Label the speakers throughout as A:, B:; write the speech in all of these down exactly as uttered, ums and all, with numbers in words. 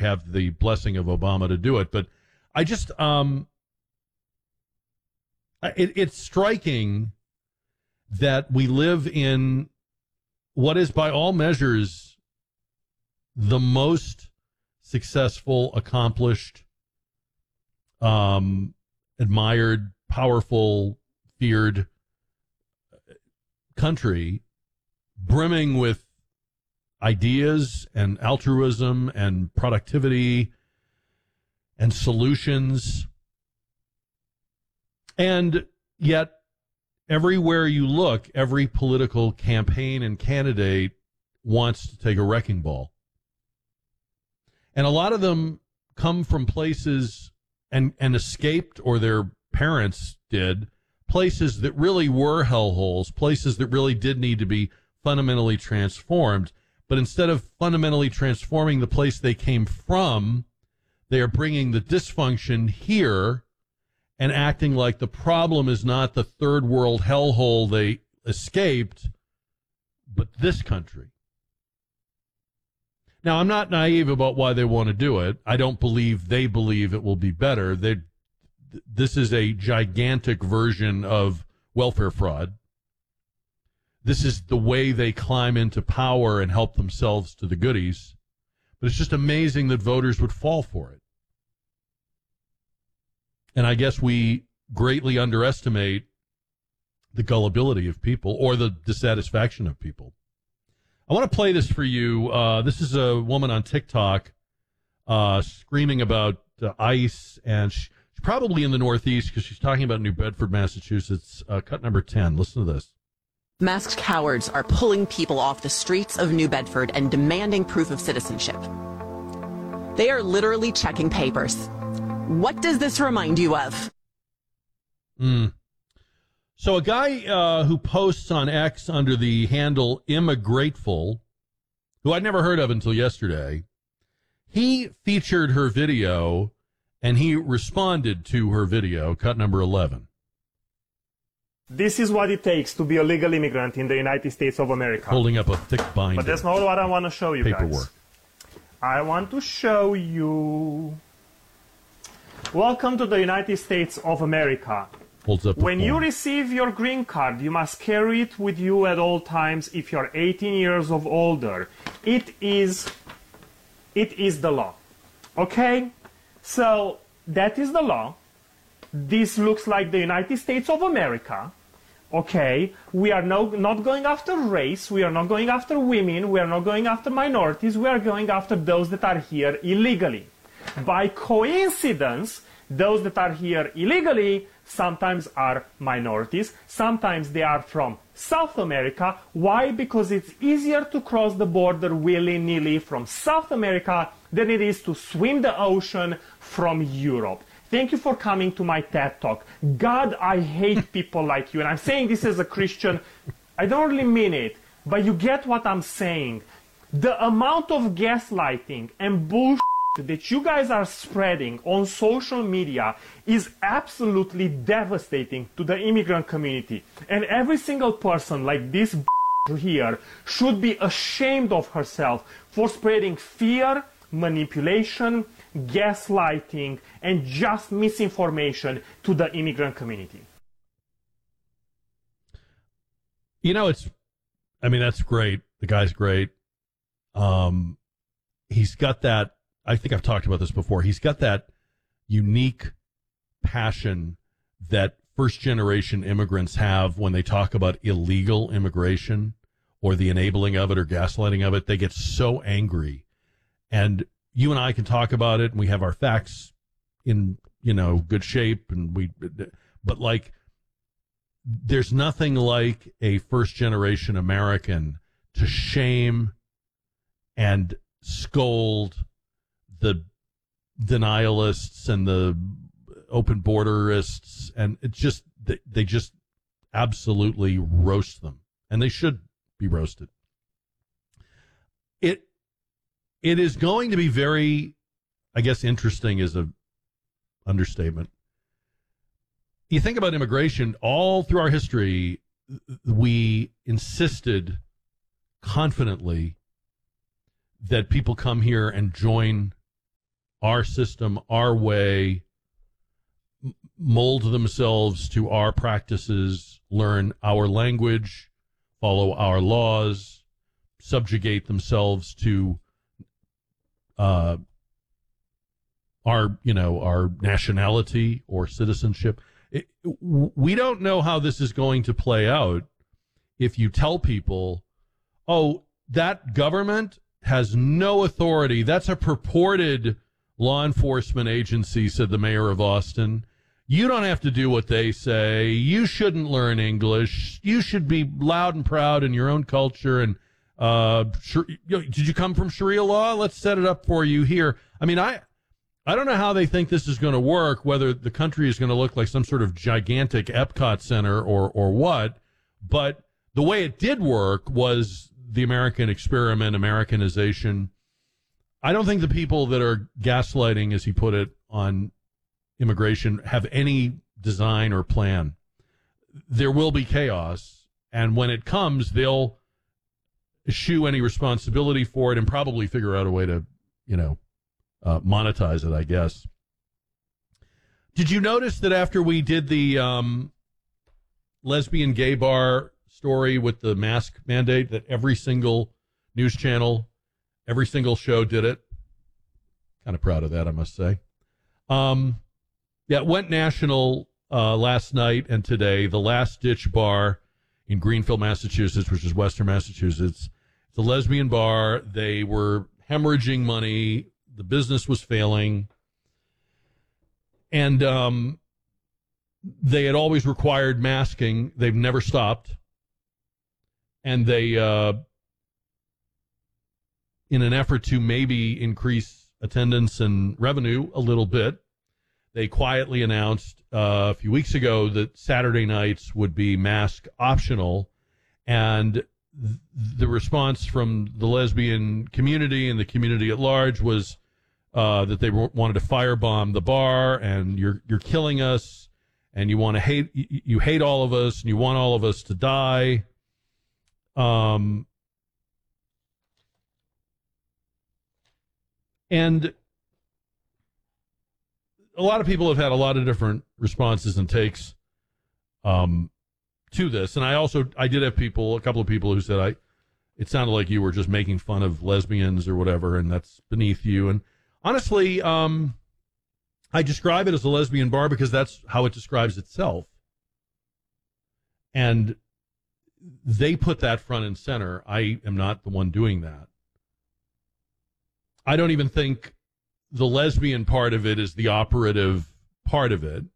A: have the blessing of Obama to do it. But I just, um, it, it's striking that we live in what is by all measures the most successful, accomplished, um, admired, powerful, feared country, brimming with ideas and altruism and productivity and solutions. And yet, everywhere you look, every political campaign and candidate wants to take a wrecking ball. And a lot of them come from places and, and escaped, or their parents did, places that really were hellholes, places that really did need to be fundamentally transformed. But instead of fundamentally transforming the place they came from, they are bringing the dysfunction here and acting like the problem is not the third world hellhole they escaped, but this country. Now, I'm not naive about why they want to do it. I don't believe they believe it will be better. They, this is a gigantic version of welfare fraud. This is the way they climb into power and help themselves to the goodies. But it's just amazing that voters would fall for it. And I guess we greatly underestimate the gullibility of people or the dissatisfaction of people. I want to play this for you. Uh, this is a woman on TikTok uh, screaming about uh, ICE, and she, she's probably in the Northeast because she's talking about New Bedford, Massachusetts. Uh, cut number ten. Listen to this.
B: Masked cowards are pulling people off the streets of New Bedford and demanding proof of citizenship. They are literally checking papers. What does this remind you of?
A: Mm. So a guy uh, who posts on X under the handle Immigrateful, who I'd never heard of until yesterday, he featured her video and he responded to her video, cut number eleven.
C: This is what it takes to be a legal immigrant in the United States of America.
A: Holding up a thick binder.
C: But that's not what I want to show you
A: Paperwork.
C: guys. I want to show you... Welcome to the United States of America.
A: Holds up
C: when
A: form.
C: you receive your green card, you must carry it with you at all times if you're eighteen years of older. It is, it is the law. Okay? So, that is the law. This looks like the United States of America. Okay? We are no, not going after race. We are not going after women. We are not going after minorities. We are going after those that are here illegally. By coincidence, those that are here illegally sometimes are minorities, sometimes they are from South America. Why? Because it's easier to cross the border willy-nilly from South America than it is to swim the ocean from Europe. Thank you for coming to my TED Talk. God, I hate people like you. And I'm saying this as a Christian. I don't really mean it, but you get what I'm saying. The amount of gaslighting and bullshit that you guys are spreading on social media is absolutely devastating to the immigrant community. And every single person like this here should be ashamed of herself for spreading fear, manipulation, gaslighting, and just misinformation to the immigrant community.
A: You know, it's, I mean, that's great. The guy's great. Um, he's got that, I think I've talked about this before. He's got that unique passion that first-generation immigrants have when they talk about illegal immigration or the enabling of it or gaslighting of it. They get so angry. And you and I can talk about it, and we have our facts in, you know, good shape. And we, but like, there's nothing like a first-generation American to shame and scold the denialists and the open borderists, and it's just they, they just absolutely roast them, and they should be roasted. It it is going to be very, I guess, interesting is a understatement. You think about immigration, all through our history, we insisted confidently that people come here and join our system, our way, m- mold themselves to our practices, learn our language, follow our laws, subjugate themselves to uh, our, you know, our nationality or citizenship. It, we don't know how this is going to play out if you tell people, oh, that government has no authority. That's a purported law enforcement agency, said the mayor of Austin. You don't have to do what they say. You shouldn't learn English. You should be loud and proud in your own culture. And uh, did you come from Sharia law? Let's set it up for you here. I mean, I I don't know how they think this is going to work, whether the country is going to look like some sort of gigantic Epcot Center or or what. But the way it did work was the American experiment, Americanization. I don't think the people that are gaslighting, as he put it, on immigration have any design or plan. There will be chaos, and when it comes, they'll eschew any responsibility for it and probably figure out a way to, you know, uh, monetize it, I guess. Did you notice that after we did the um, lesbian gay bar story with the mask mandate, that every single news channel, every single show did it? Kind of proud of that, I must say. Um, yeah, it went national uh, last night and today. The Last Ditch Bar in Greenfield, Massachusetts, which is Western Massachusetts. It's a lesbian bar. They were hemorrhaging money. The business was failing. And um, they had always required masking. They've never stopped. And they, uh, in an effort to maybe increase attendance and revenue a little bit, they quietly announced uh, a few weeks ago that Saturday nights would be mask optional. And th- the response from the lesbian community and the community at large was uh, that they w- wanted to firebomb the bar, and you're you're killing us, and you want to hate you, you hate all of us, and you want all of us to die. Um, and a lot of people have had a lot of different responses and takes um, to this. And I also, I did have people, a couple of people who said, I, it sounded like you were just making fun of lesbians or whatever, and that's beneath you. And honestly, um, I describe it as a lesbian bar because that's how it describes itself. And they put that front and center. I am not the one doing that. I don't even think the lesbian part of it is the operative part of it.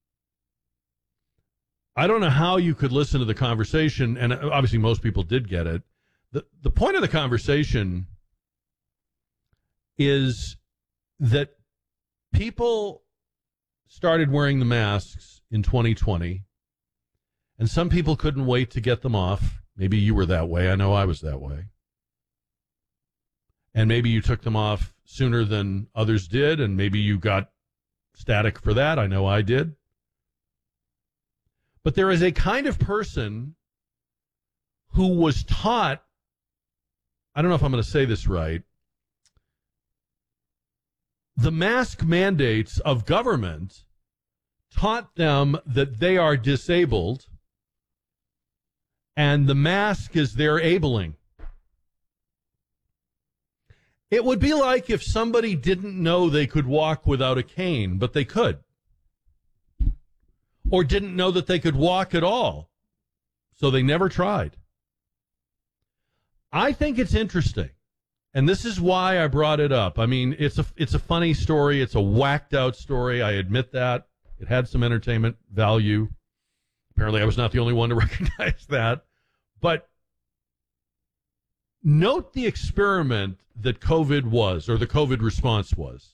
A: I don't know how you could listen to the conversation, and obviously most people did get it. The, the point of the conversation is that people started wearing the masks in twenty twenty, and some people couldn't wait to get them off. Maybe you were that way. I know I was that way. And maybe you took them off sooner than others did, and maybe you got static for that. I know I did. But there is a kind of person who was taught, I don't know if I'm going to say this right, the mask mandates of government taught them that they are disabled, and the mask is their abling. It would be like if somebody didn't know they could walk without a cane, but they could. Or didn't know that they could walk at all, so they never tried. I think it's interesting, and this is why I brought it up. I mean, it's a it's a funny story. It's a whacked out story. I admit that. It had some entertainment value. Apparently, I was not the only one to recognize that. But note the experiment that COVID was, or the COVID response was.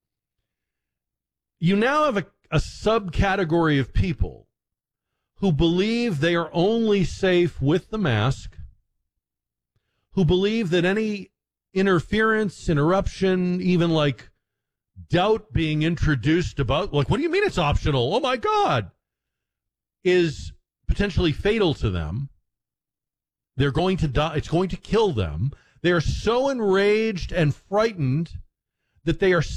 A: You now have a, a subcategory of people who believe they are only safe with the mask, who believe that any interference, interruption, even like doubt being introduced about, like, what do you mean it's optional? Oh, my God, is potentially fatal to them. They're going to die. It's going to kill them. They are so enraged and frightened that they are